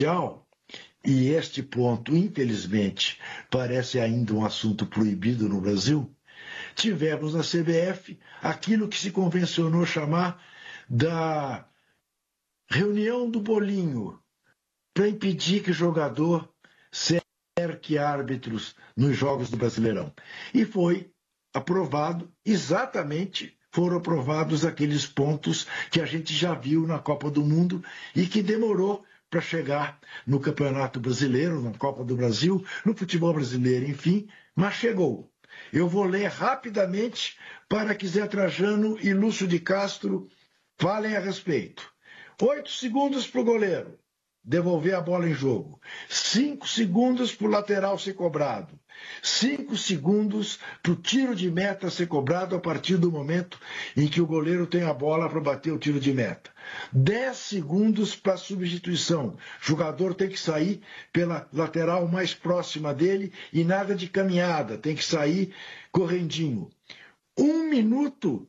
Mundial, e este ponto, infelizmente, parece ainda um assunto proibido no Brasil, tivemos na CBF aquilo que se convencionou chamar da reunião do bolinho, para impedir que o jogador cerque árbitros nos jogos do Brasileirão. E foi aprovado exatamente, foram aprovados aqueles pontos que a gente já viu na Copa do Mundo e que demorou para chegar no Campeonato Brasileiro, na Copa do Brasil, no futebol brasileiro, enfim, mas chegou. Eu vou ler rapidamente para que Zé Trajano e Lúcio de Castro falem a respeito. 8 segundos para o goleiro devolver a bola em jogo. 5 segundos para o lateral ser cobrado. 5 segundos para o tiro de meta ser cobrado a partir do momento em que o goleiro tem a bola para bater o tiro de meta. 10 segundos para a substituição. O jogador tem que sair pela lateral mais próxima dele e nada de caminhada. Tem que sair correndinho. 1 minuto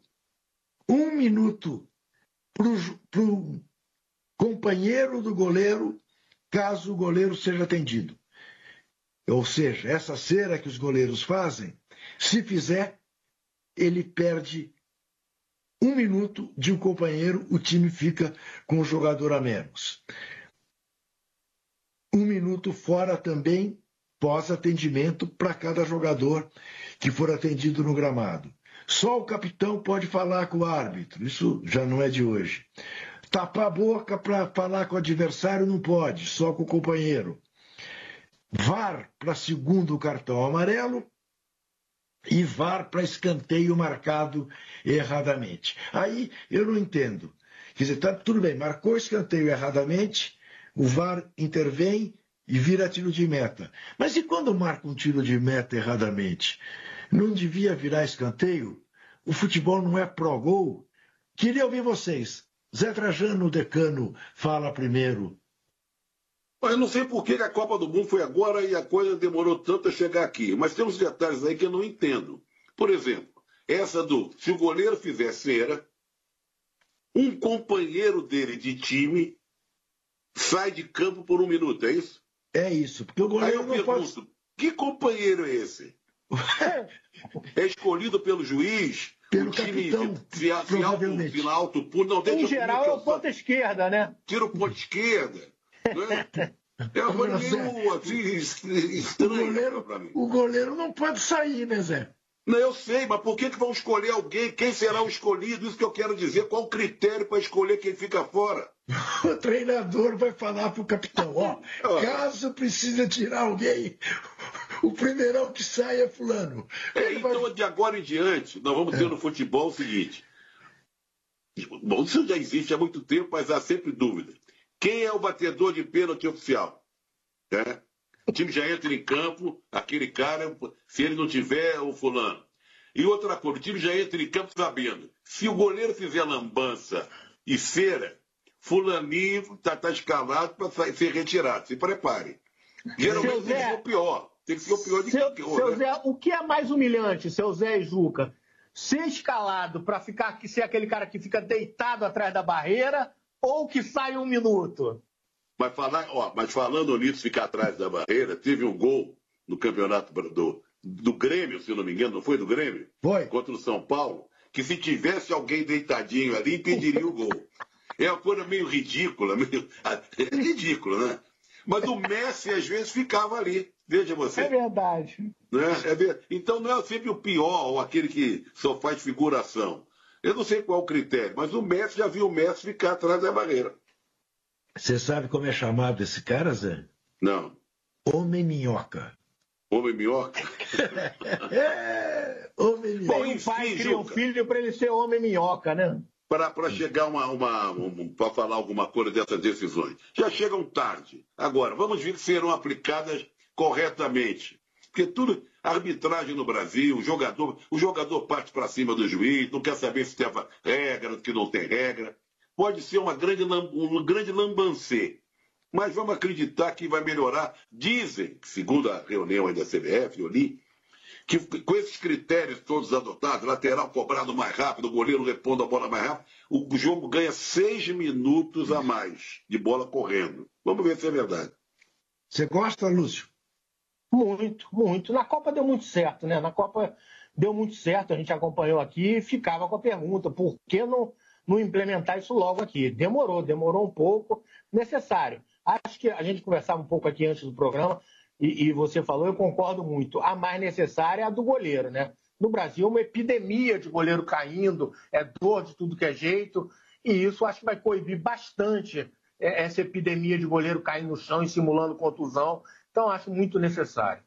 para o companheiro do goleiro, caso o goleiro seja atendido. Ou seja, essa cera que os goleiros fazem, se fizer, ele perde 1 minuto de um companheiro, o time fica com um jogador a menos. 1 minuto fora também, pós-atendimento, para cada jogador que for atendido no gramado. Só o capitão pode falar com o árbitro, isso já não é de hoje. Tapar a boca para falar com o adversário não pode, só com o companheiro. VAR para segundo cartão amarelo e VAR para escanteio marcado erradamente. Aí eu não entendo. Quer dizer, tá, tudo bem, marcou escanteio erradamente, o VAR intervém e vira tiro de meta. Mas e quando marca um tiro de meta erradamente? Não devia virar escanteio? O futebol não é pró-gol? Queria ouvir vocês. Zé Trajano, o decano, fala primeiro. Eu não sei por que a Copa do Mundo foi agora e a coisa demorou tanto a chegar aqui. Mas tem uns detalhes aí que eu não entendo. Por exemplo, essa se o goleiro fizer cera, um companheiro dele de time sai de campo por 1 minuto, é isso? É isso, porque o goleiro aí eu pergunto, que companheiro é esse? É escolhido pelo juiz? Pelo o time capitão, provavelmente. Se alto pulo, não, em geral é o ponta esquerda, né? Tira o ponta esquerda. Né? É uma coisa meio assim, estranha para mim. O goleiro não pode sair, né, Zé? Não, eu sei, mas por que vão escolher alguém? Quem será o escolhido? Isso que eu quero dizer. Qual o critério para escolher quem fica fora? O treinador vai falar para o capitão, caso precisa tirar alguém, o primeirão que sai é fulano. Então, de agora em diante, nós vamos ter no futebol o seguinte. Bom, isso já existe há muito tempo, mas há sempre dúvida. Quem é o batedor de pênalti oficial? O time já entra em campo, aquele cara, se ele não tiver, o fulano. E outra coisa, o time já entra em campo sabendo, se o goleiro fizer lambança e cera, fulaninho está escalado para ser retirado. Se prepare. Geralmente tem que ser o pior. Tem que ser o pior de qualquer outro. Seu Zé, o que é mais humilhante, seu Zé e Juca? Ser escalado para ser aquele cara que fica deitado atrás da barreira ou que sai 1 minuto? Mas falando nisso, ficar atrás da barreira, teve um gol no campeonato do Grêmio, se eu não me engano, não foi do Grêmio? Foi. Contra o São Paulo, que se tivesse alguém deitadinho ali, impediria o gol. É uma coisa meio ridícula, é ridículo, né? Mas o Messi, às vezes, ficava ali. Veja você. É verdade. Né? Então não é sempre o pior ou aquele que só faz figuração. Eu não sei qual é o critério, mas o Messi já viu o Messi ficar atrás da barreira. Você sabe como é chamado esse cara, Zé? Não. Homem minhoca. Homem minhoca? Homem minhoca. Bom, o pai cria um filho para ele ser homem minhoca, né? Para chegar para falar alguma coisa dessas decisões. Já chegam tarde. Agora, vamos ver se serão aplicadas corretamente. Porque tudo, arbitragem no Brasil, o jogador parte para cima do juiz, não quer saber se tem regra, se não tem regra. Pode ser um grande lambancê. Mas vamos acreditar que vai melhorar. Dizem, segundo a reunião aí da CBF, eu li, que com esses critérios todos adotados, lateral cobrado mais rápido, o goleiro responde a bola mais rápido, o jogo ganha 6 minutos a mais de bola correndo. Vamos ver se é verdade. Você gosta, Lúcio? Muito, muito. Na Copa deu muito certo, né? Na Copa deu muito certo, a gente acompanhou aqui e ficava com a pergunta, por que não implementar isso logo aqui? Demorou um pouco, necessário. Acho que a gente conversava um pouco aqui antes do programa, e você falou, eu concordo muito, a mais necessária é a do goleiro, né? No Brasil, uma epidemia de goleiro caindo, é dor de tudo que é jeito, e isso acho que vai coibir bastante essa epidemia de goleiro caindo no chão e simulando contusão. Então, acho muito necessário.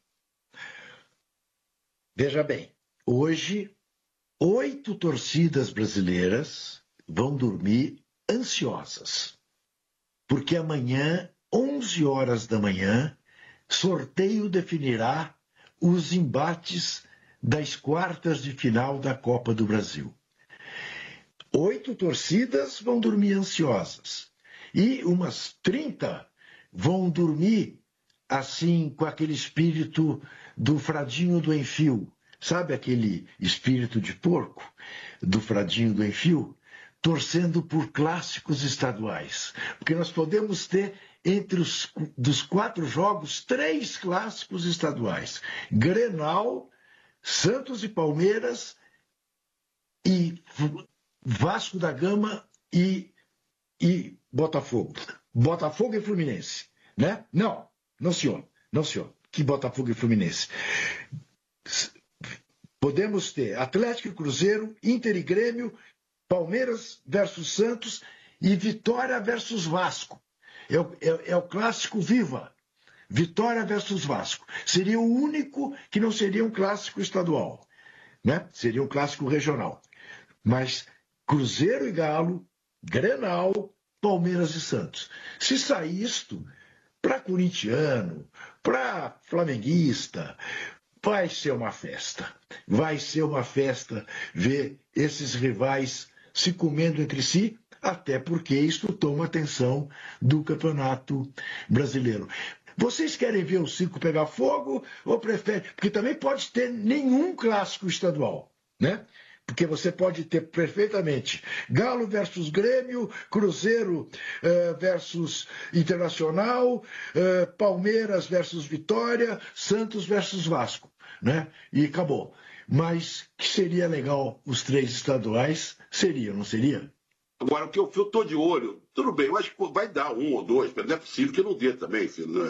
Veja bem, hoje, 8 torcidas brasileiras vão dormir ansiosas, porque amanhã, 11 horas da manhã, sorteio definirá os embates das quartas de final da Copa do Brasil. 8 torcidas vão dormir ansiosas e umas 30 vão dormir assim, com aquele espírito do Fradinho do Enfio. Sabe aquele espírito de porco do Fradinho do Enfio? Torcendo por clássicos estaduais. Porque nós podemos ter, dos 4 jogos, 3 clássicos estaduais. Grenal, Santos e Palmeiras, e Vasco da Gama e Botafogo. Botafogo e Fluminense. Né? Não, senhor. Que Botafogo e Fluminense. Podemos ter Atlético e Cruzeiro, Inter e Grêmio, Palmeiras versus Santos e Vitória versus Vasco. É o clássico Viva. Vitória versus Vasco. Seria o único que não seria um clássico estadual. Né? Seria um clássico regional. Mas Cruzeiro e Galo, Grenal, Palmeiras e Santos. Se sair isto, para corintiano, para flamenguista, vai ser uma festa. Vai ser uma festa ver esses rivais se comendo entre si, até porque isso toma atenção do Campeonato Brasileiro. Vocês querem ver o circo pegar fogo ou preferem? Porque também pode ter nenhum clássico estadual, né? Porque você pode ter perfeitamente Galo versus Grêmio, Cruzeiro versus Internacional, Palmeiras versus Vitória, Santos versus Vasco, né? E acabou. Mas que seria legal os 3 estaduais? Seria, não seria? Agora, o que eu estou de olho, tudo bem, eu acho que vai dar 1 ou 2, mas não é possível que não dê também.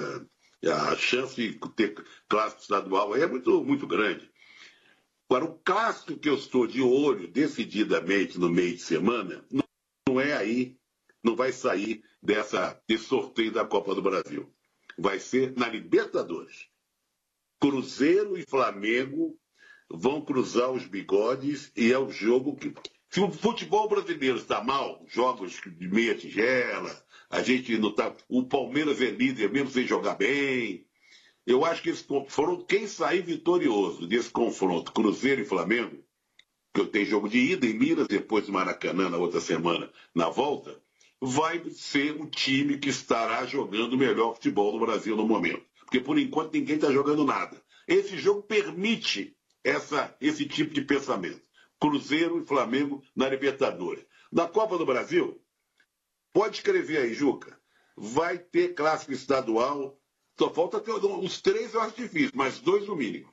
A chance de ter clássico estadual aí é muito, muito grande. Agora, o clássico que eu estou de olho decididamente no meio de semana não é aí, não vai sair desse sorteio da Copa do Brasil. Vai ser na Libertadores. Cruzeiro e Flamengo vão cruzar os bigodes e é o jogo que... Se o futebol brasileiro está mal, jogos de meia tigela, a gente não está... O Palmeiras é líder mesmo sem jogar bem... Eu acho que esse confronto, quem sair vitorioso desse confronto, Cruzeiro e Flamengo, que eu tenho jogo de ida em Minas, depois do Maracanã na outra semana, na volta, vai ser o time que estará jogando o melhor futebol do Brasil no momento. Porque, por enquanto, ninguém está jogando nada. Esse jogo permite esse tipo de pensamento. Cruzeiro e Flamengo na Libertadores. Na Copa do Brasil, pode escrever aí, Juca, vai ter clássico estadual. Só falta ter uns 3, eu acho difícil, mas 2 no mínimo.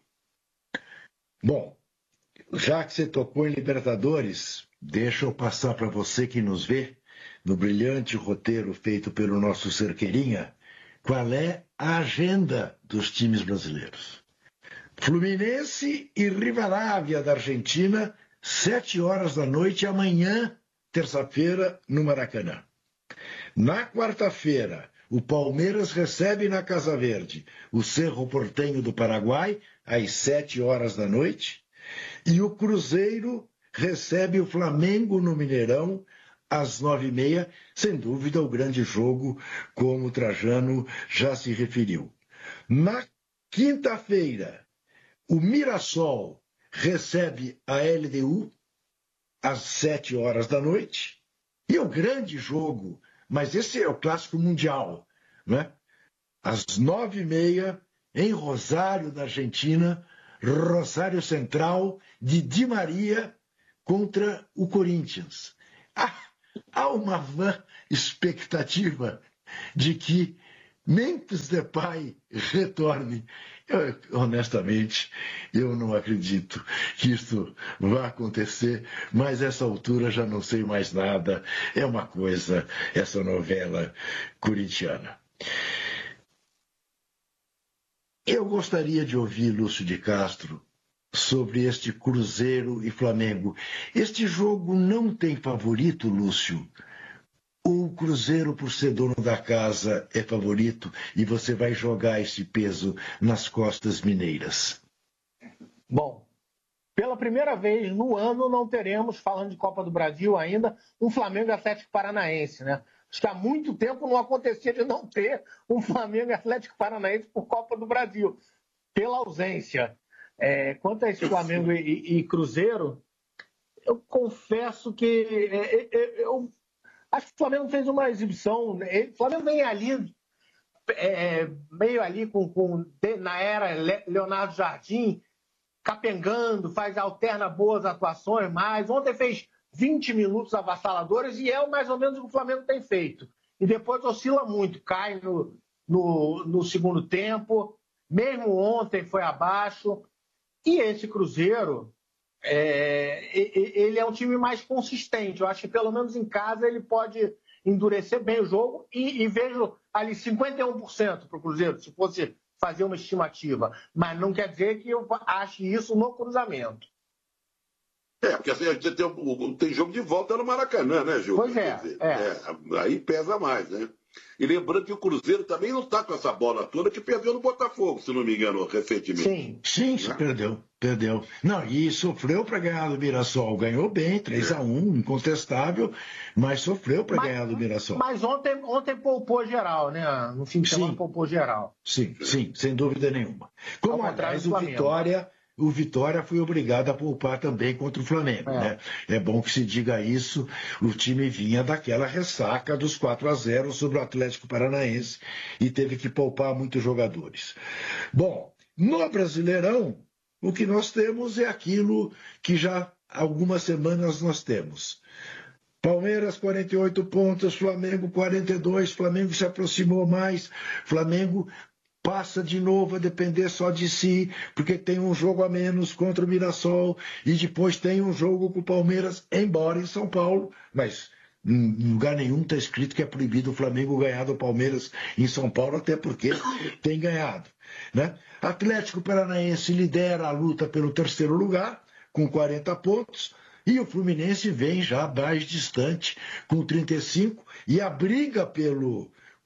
Bom, já que você tocou em Libertadores, deixa eu passar para você que nos vê, no brilhante roteiro feito pelo nosso Cerqueirinha, qual é a agenda dos times brasileiros. Fluminense e Rivadavia da Argentina, 7 horas da noite, amanhã, terça-feira, no Maracanã. Na quarta-feira, o Palmeiras recebe na Casa Verde o Cerro Porteño do Paraguai, às 7 horas da noite, e o Cruzeiro recebe o Flamengo no Mineirão, às 9h30, sem dúvida o grande jogo, como o Trajano já se referiu. Na quinta-feira, o Mirassol recebe a LDU, às 7 horas da noite, e o grande jogo, mas esse é o clássico mundial, né? Às 9h30, em Rosário, da Argentina, Rosário Central de Di Maria contra o Corinthians. Há uma vã expectativa de que Memphis Depay retorne. Honestamente, eu não acredito que isso vá acontecer, mas essa altura já não sei mais nada. É uma coisa, essa novela corintiana. Eu gostaria de ouvir Lúcio de Castro sobre este Cruzeiro e Flamengo. Este jogo não tem favorito, Lúcio? O Cruzeiro, por ser dono da casa, é favorito e você vai jogar esse peso nas costas mineiras? Bom, pela primeira vez no ano não teremos, falando de Copa do Brasil ainda, um Flamengo e Atlético Paranaense, né? Acho que há muito tempo não acontecia de não ter um Flamengo e Atlético Paranaense por Copa do Brasil, pela ausência. Quanto a esse Flamengo e Cruzeiro, eu confesso que eu acho que o Flamengo fez uma exibição. O Flamengo vem ali, meio ali na era Leonardo Jardim, capengando, alterna boas atuações, mas ontem fez 20 minutos avassaladores e é mais ou menos o que o Flamengo tem feito. E depois oscila muito, cai no segundo tempo, mesmo ontem foi abaixo. E esse Cruzeiro, ele é um time mais consistente. Eu acho que pelo menos em casa ele pode endurecer bem o jogo e vejo ali 51% para o Cruzeiro, se fosse fazer uma estimativa. Mas não quer dizer que eu ache isso no cruzamento. Porque assim, a gente tem jogo de volta no Maracanã, né, Gil? Pois aí pesa mais, né? E lembrando que o Cruzeiro também não está com essa bola toda que perdeu no Botafogo, se não me engano, recentemente. Sim, perdeu. Não, e sofreu para ganhar do Mirassol. Ganhou bem, 3-1, incontestável, mas sofreu para ganhar do Mirassol. Mas ontem poupou geral, né? No fim de semana poupou geral. Sim, sem dúvida nenhuma. Como atrás o Vitória foi obrigado a poupar também contra o Flamengo. Né? É bom que se diga isso. O time vinha daquela ressaca dos 4-0 sobre o Atlético Paranaense e teve que poupar muitos jogadores. Bom, no Brasileirão, o que nós temos é aquilo que já há algumas semanas nós temos. Palmeiras, 48 pontos, Flamengo, 42. Flamengo se aproximou mais. Flamengo passa de novo a depender só de si, porque tem um jogo a menos contra o Mirassol e depois tem um jogo com o Palmeiras, embora em São Paulo, mas em lugar nenhum está escrito que é proibido o Flamengo ganhar do Palmeiras em São Paulo, até porque tem ganhado. Né? Atlético Paranaense lidera a luta pelo terceiro lugar, com 40 pontos, e o Fluminense vem já mais distante, com 35, e a briga pelo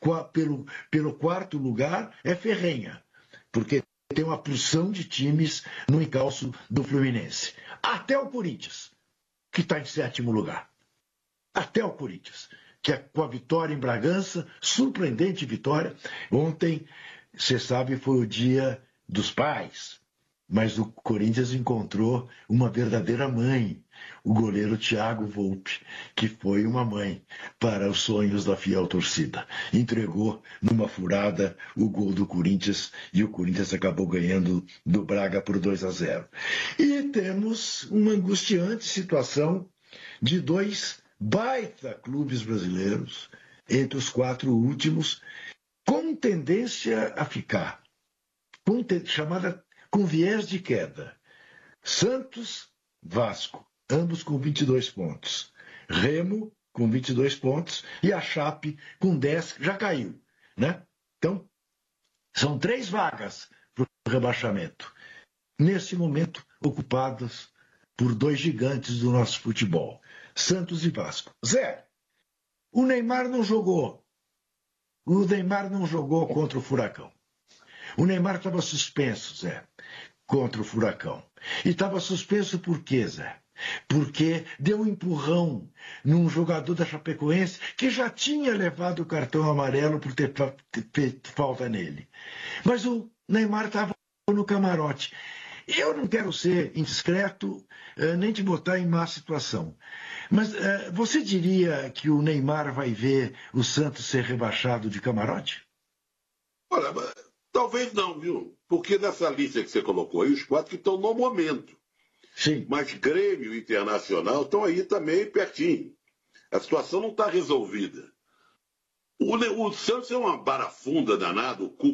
quarto lugar é ferrenha, porque tem uma porção de times no encalço do Fluminense. Até o Corinthians, que está em sétimo lugar. Até o Corinthians, que é com a vitória em Bragança, surpreendente vitória. Ontem, você sabe, foi o dia dos pais, mas o Corinthians encontrou uma verdadeira mãe, o goleiro Thiago Volpi, que foi uma mãe para os sonhos da fiel torcida. Entregou numa furada o gol do Corinthians e o Corinthians acabou ganhando do Braga por 2-0. E temos uma angustiante situação de dois baita clubes brasileiros, entre os 4 últimos, com tendência a ficar, chamada com viés de queda. Santos, Vasco, ambos com 22 pontos. Remo, com 22 pontos, e a Chape, com 10, já caiu. Né? Então, são 3 vagas para o rebaixamento. Nesse momento, ocupadas por 2 gigantes do nosso futebol, Santos e Vasco. Zé, o Neymar não jogou. O Neymar não jogou contra o Furacão. O Neymar estava suspenso, Zé, contra o Furacão. E estava suspenso por quê, Zé? Porque deu um empurrão num jogador da Chapecoense que já tinha levado o cartão amarelo por ter feito falta nele. Mas o Neymar estava no camarote. Eu não quero ser indiscreto, nem te botar em má situação. Mas você diria que o Neymar vai ver o Santos ser rebaixado de camarote? Olha, Talvez não, viu? Porque nessa lista que você colocou aí, os 4 que estão no momento. Sim. Mas Grêmio e Internacional estão aí também pertinho. A situação não está resolvida. O Santos é uma barafunda danada, o Cuca